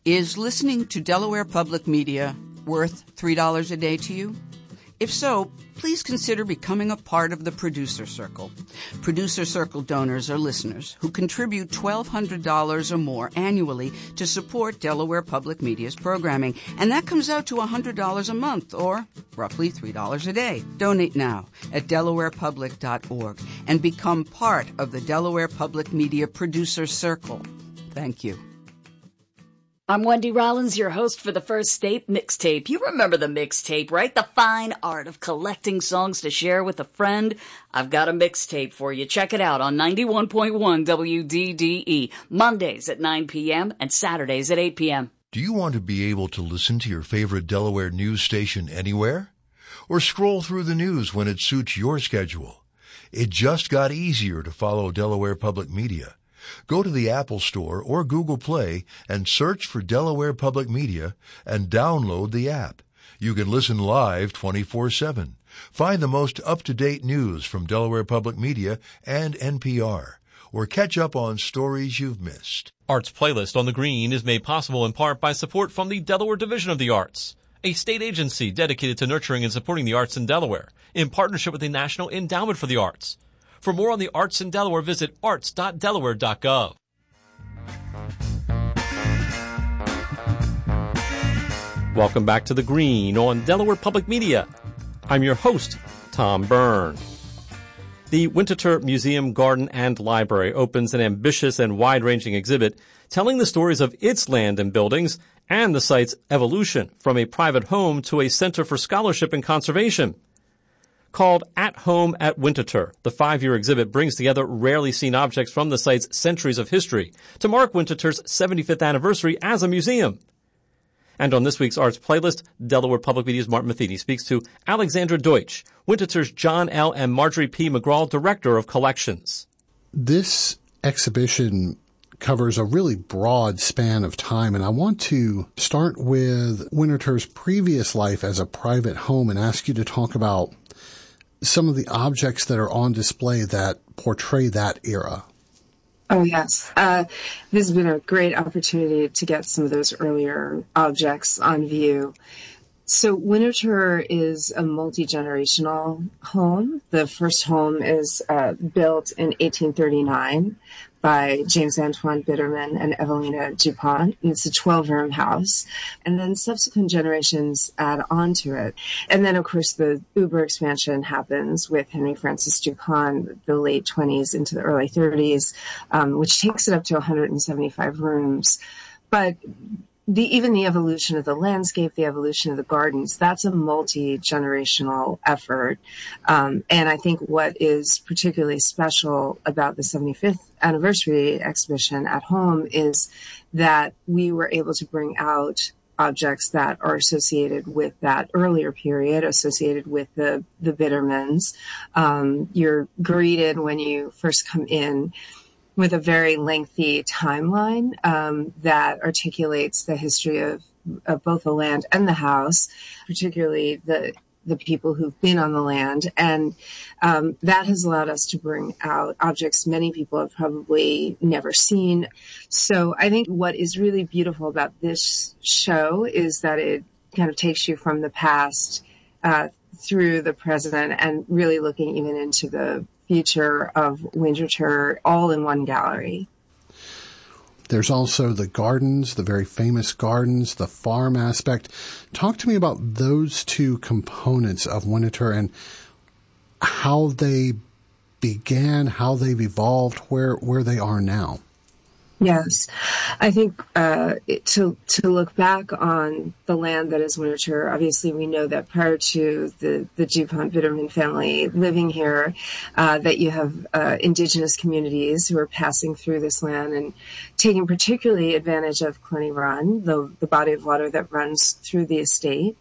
Is listening to Delaware Public Media worth $3 a day to you? If so, please consider becoming a part of the Producer Circle. Producer Circle donors are listeners who contribute $1,200 or more annually to support Delaware Public Media's programming, and that comes out to $100 a month, or roughly $3 a day. Donate now at delawarepublic.org and become part of the Delaware Public Media Producer Circle. Thank you. I'm Wendy Rollins, your host for the First State Mixtape. You remember the mixtape, right? The fine art of collecting songs to share with a friend. I've got a mixtape for you. Check it out on 91.1 WDDE, Mondays at 9 p.m. and Saturdays at 8 p.m. Do you want to be able to listen to your favorite Delaware news station anywhere? Or scroll through the news when it suits your schedule? It just got easier to follow Delaware Public Media. Go to the Apple Store or Google Play and search for Delaware Public Media and download the app. You can listen live 24/7. Find the most up-to-date news from Delaware Public Media and NPR, or catch up on stories you've missed. Arts Playlist on the Green is made possible in part by support from the Delaware Division of the Arts, a state agency dedicated to nurturing and supporting the arts in Delaware, in partnership with the National Endowment for the Arts. For more on the arts in Delaware, visit arts.delaware.gov. Welcome back to The Green on Delaware Public Media. I'm your host, Tom Byrne. The Winterthur Museum, Garden, and Library opens an ambitious and wide-ranging exhibit telling the stories of its land and buildings and the site's evolution from a private home to a center for scholarship and conservation. Called At Home at Winterthur, the 5-year exhibit brings together rarely seen objects from the site's centuries of history to mark Winterthur's 75th anniversary as a museum. And on this week's Arts Playlist, Delaware Public Media's Martin Matheny speaks to Alexandra Deutsch, Winterthur's John L. and Marjorie P. McGraw Director of Collections. This exhibition covers a really broad span of time, and I want to start with Winterthur's previous life as a private home and ask you to talk about some of the objects that are on display that portray that era. Oh, yes. This has been a great opportunity to get some of those earlier objects on view. So Winterthur is a multi-generational home. The first home is built in 1839 by James Antoine Bitterman and Evelina Dupont. And it's a 12-room house. And then subsequent generations add on to it. And then, of course, the uber expansion happens with Henry Francis Dupont, the late 20s into the early 30s, which takes it up to 175 rooms. But even the evolution of the landscape, the evolution of the gardens, that's a multi-generational effort. And I think what is particularly special about the 75th anniversary exhibition at home is that we were able to bring out objects that are associated with that earlier period, associated with the Bittermans. You're greeted when you first come in with a very lengthy timeline that articulates the history of both the land and the house, particularly the people who've been on the land. And that has allowed us to bring out objects many people have probably never seen. So I think what is really beautiful about this show is that it kind of takes you from the past through the present and really looking even into the future of Winterthur all in one gallery. There's also the gardens, the very famous gardens, the farm aspect. Talk to me about those two components of Winterthur and how they began, how they've evolved, where they are now. Yes, I think to look back on the land that is Winterthur, obviously we know that prior to the DuPont Bitterman family living here, that you have indigenous communities who are passing through this land and taking particularly advantage of Cluny Run, the body of water that runs through the estate.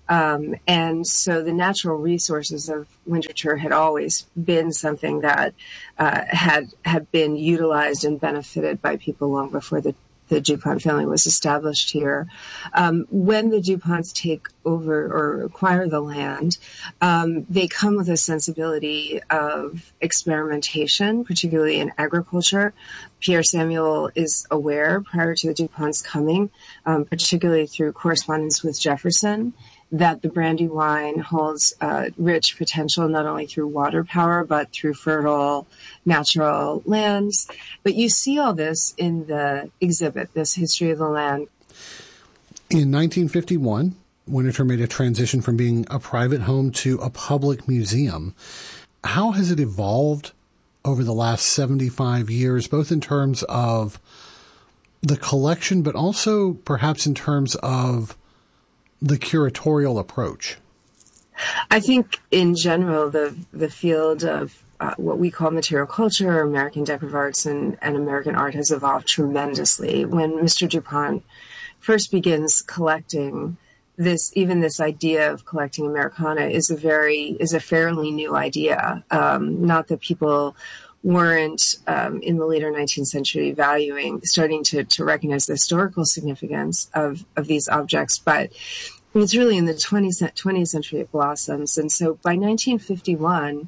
And so the natural resources of Winterthur had always been something that had been utilized and benefited by people long before the the DuPont family was established here. When the DuPonts take over or acquire the land, they come with a sensibility of experimentation, particularly in agriculture. Pierre Samuel is aware prior to the DuPonts coming, particularly through correspondence with Jefferson, that the Brandywine holds rich potential not only through water power, but through fertile natural lands. But you see all this in the exhibit, this history of the land. In 1951, Winterthur made a transition from being a private home to a public museum. How has it evolved over the last 75 years, both in terms of the collection, but also perhaps in terms of the curatorial approach? I think in general, the field of what we call material culture, American decorative arts, and American art has evolved tremendously. When Mr. DuPont first begins collecting this idea of collecting Americana is a fairly new idea. Not that people weren't in the later 19th century starting to recognize the historical significance of these objects, but it's really in the 20th century it blossoms. And so by 1951,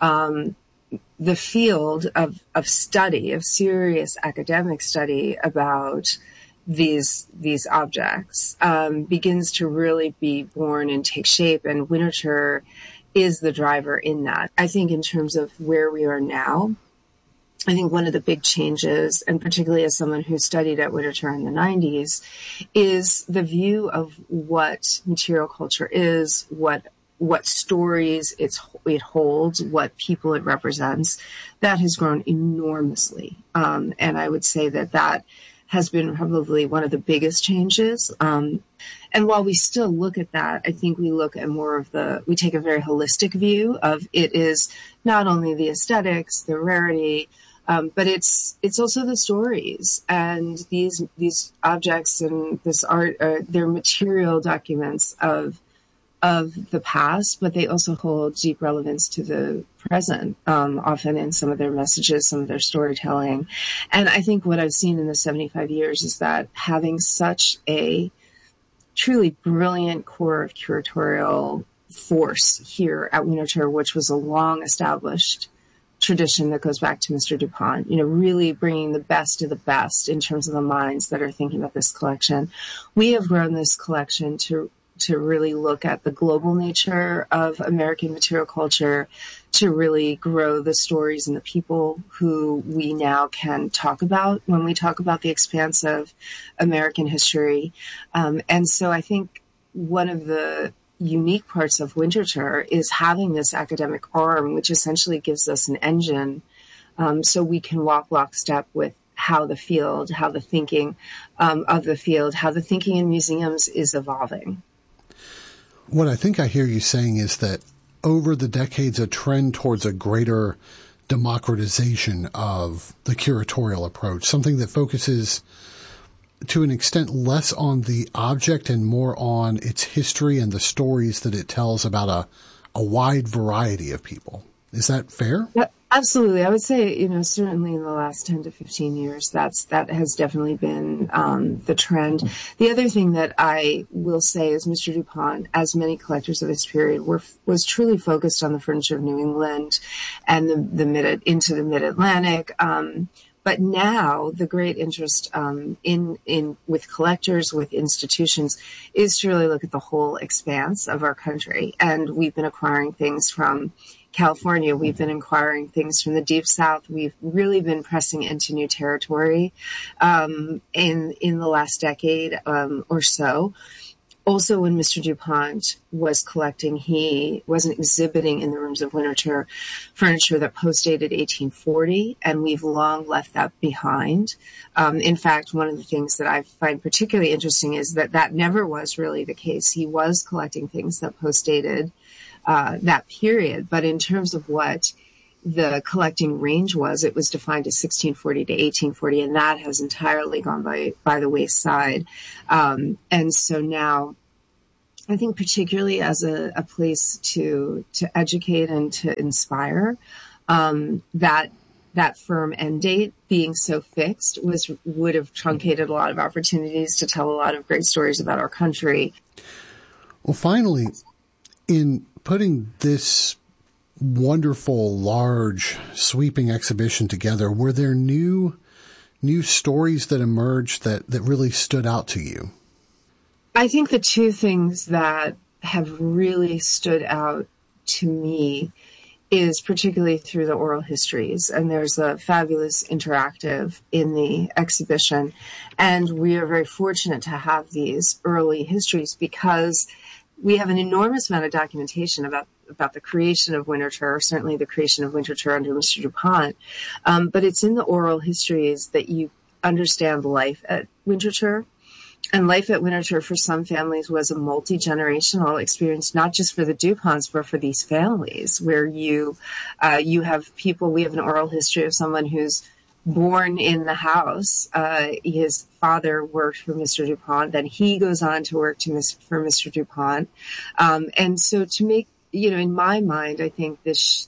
the field of study, of serious academic study about these objects begins to really be born and take shape, and Winterthur is the driver in that. I think in terms of where we are now, I think one of the big changes, and particularly as someone who studied at Winterthur in the 90s, is the view of what material culture is, what stories it holds, what people it represents. That has grown enormously. And I would say that has been probably one of the biggest changes. And while we still look at that, I think we look at we take a very holistic view of it is not only the aesthetics, the rarity, but it's also the stories. And these objects and this art, they're material documents of the past, but they also hold deep relevance to the present, often in some of their messages, some of their storytelling. And I think what I've seen in the 75 years is that having such a truly brilliant core of curatorial force here at Winterthur, which was a long established tradition that goes back to Mr. DuPont, really bringing the best of the best in terms of the minds that are thinking about this collection. We have grown this collection to really look at the global nature of American material culture, to really grow the stories and the people who we now can talk about when we talk about the expanse of American history. And so I think one of the unique parts of Winterthur is having this academic arm, which essentially gives us an engine so we can walk lockstep with how the thinking of the field, how the thinking in museums is evolving. What I think I hear you saying is that over the decades, a trend towards a greater democratization of the curatorial approach, something that focuses to an extent less on the object and more on its history and the stories that it tells about a wide variety of people. Is that fair? Yeah, absolutely. I would say, certainly in the last 10 to 15 years, that has definitely been the trend. The other thing that I will say is Mr. DuPont, as many collectors of his period, was truly focused on the furniture of New England and into the Mid-Atlantic. But now the great interest with collectors, with institutions, is to really look at the whole expanse of our country. And we've been acquiring things from California. We've been acquiring things from the Deep South. We've really been pressing into new territory in the last decade or so. Also, when Mr. DuPont was collecting, he wasn't exhibiting in the rooms of Winterthur furniture that postdated 1840, and we've long left that behind. In fact, one of the things that I find particularly interesting is that never was really the case. He was collecting things that postdated that period, but in terms of what the collecting range was, it was defined as 1640 to 1840, and that has entirely gone by the wayside. And so now, I think particularly as a place to educate and to inspire, that that firm end date being so fixed would have truncated a lot of opportunities to tell a lot of great stories about our country. Well, finally, in putting this wonderful, large, sweeping exhibition together, were there new stories that emerged that really stood out to you? I think the two things that have really stood out to me is particularly through the oral histories. And there's a fabulous interactive in the exhibition. And we are very fortunate to have these early histories because we have an enormous amount of documentation about the creation of Winterthur, certainly the creation of Winterthur under Mr. DuPont. But it's in the oral histories that you understand life at Winterthur. And life at Winterthur for some families was a multi-generational experience, not just for the DuPonts, but for these families where you have people. We have an oral history of someone who's born in the house. His father worked for Mr. DuPont, then he goes on to work for Mr. DuPont. And so to make, in my mind, I think this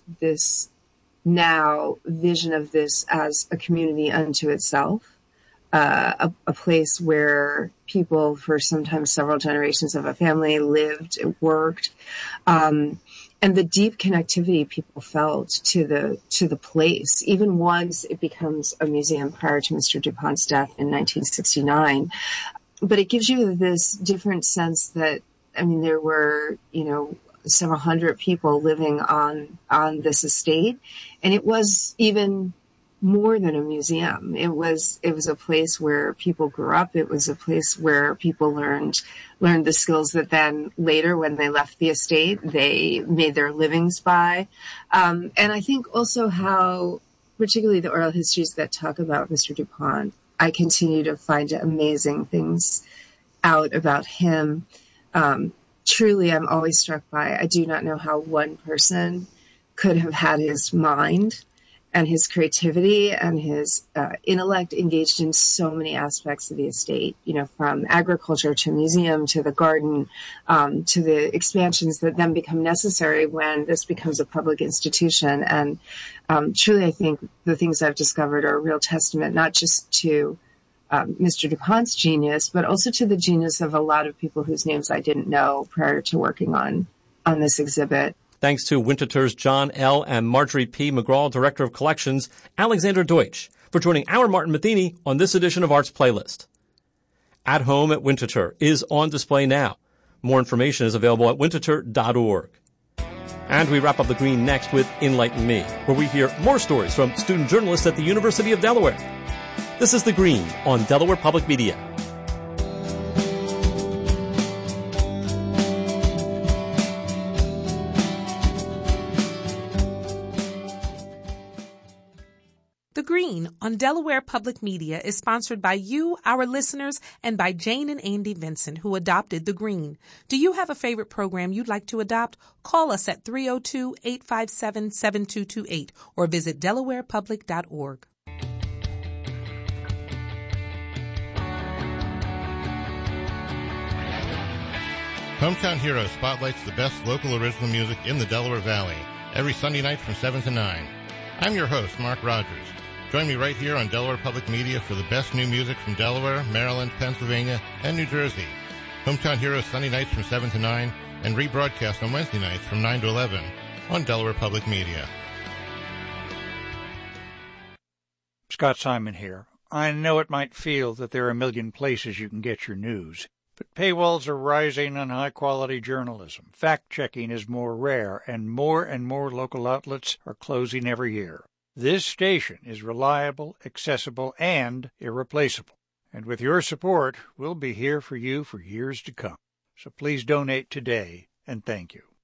now vision of this as a community unto itself, a place where people for sometimes several generations of a family lived, worked, and the deep connectivity people felt to the place, even once it becomes a museum prior to Mr. DuPont's death in 1969. But it gives you this different sense that, there were, several hundred people living on this estate, and it was even more than a museum. It was a place where people grew up. It was a place where people learned the skills that then later, when they left the estate, they made their livings by. And I think also how, particularly the oral histories that talk about Mr. DuPont, I continue to find amazing things out about him. Truly, I'm always struck by, I do not know how one person could have had his mind and his creativity and his intellect engaged in so many aspects of the estate, from agriculture to museum to the garden, to the expansions that then become necessary when this becomes a public institution. And truly, I think the things I've discovered are a real testament, not just to Mr. DuPont's genius, but also to the genius of a lot of people whose names I didn't know prior to working on this exhibit. Thanks to Winterthur's John L. and Marjorie P. McGraw, Director of Collections, Alexander Deutsch, for joining our Martin Matheny on this edition of Arts Playlist. At Home at Winterthur is on display now. More information is available at winterthur.org. And we wrap up the Green next with Enlighten Me, where we hear more stories from student journalists at the University of Delaware. This is The Green on Delaware Public Media. The Green on Delaware Public Media is sponsored by you, our listeners, and by Jane and Andy Vincent, who adopted The Green. Do you have a favorite program you'd like to adopt? Call us at 302-857-7228 or visit delawarepublic.org. Hometown Heroes spotlights the best local original music in the Delaware Valley, every Sunday night from 7 to 9. I'm your host, Mark Rogers. Join me right here on Delaware Public Media for the best new music from Delaware, Maryland, Pennsylvania, and New Jersey. Hometown Heroes Sunday nights from 7 to 9, and rebroadcast on Wednesday nights from 9 to 11 on Delaware Public Media. Scott Simon here. I know it might feel that there are a million places you can get your news. But paywalls are rising on high-quality journalism. Fact-checking is more rare, and more local outlets are closing every year. This station is reliable, accessible, and irreplaceable. And with your support, we'll be here for you for years to come. So please donate today, and thank you.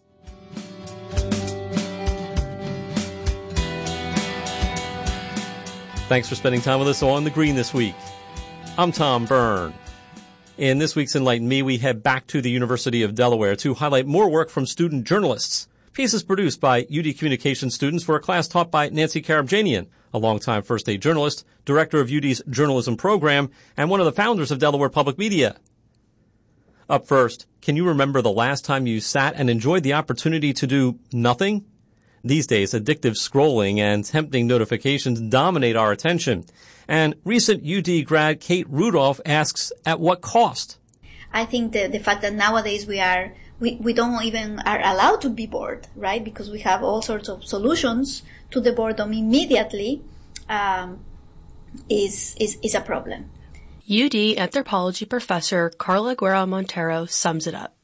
Thanks for spending time with us on The Green this week. I'm Tom Byrne. In this week's Enlighten Me, we head back to the University of Delaware to highlight more work from student journalists. Pieces produced by UD Communications students for a class taught by Nancy Karabjanian, a longtime first aid journalist, director of UD's journalism program, and one of the founders of Delaware Public Media. Up first, can you remember the last time you sat and enjoyed the opportunity to do nothing? These days, addictive scrolling and tempting notifications dominate our attention. And recent UD grad Kate Rudolph asks, at what cost? I think the fact that nowadays we don't even are allowed to be bored, right? Because we have all sorts of solutions to the boredom immediately, is a problem. UD anthropology professor Carla Guerra Montero sums it up.